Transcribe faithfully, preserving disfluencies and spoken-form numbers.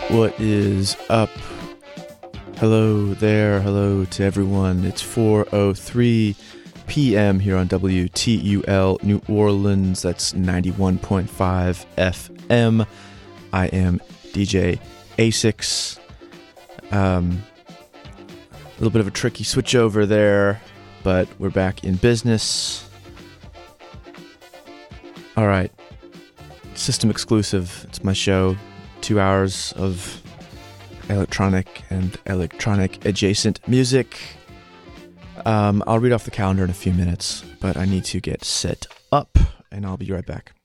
What is up? Hello there, hello to everyone. It's four oh three p.m. here on W T U L New Orleans. That's ninety-one point five F M. I am D J A six. Um, a little bit of a tricky switch over there, but we're back in business. All right. System exclusive. It's my show. Two hours of electronic and electronic adjacent music. Um, I'll read off the calendar in a few minutes, but I need to get set up, and I'll be right back.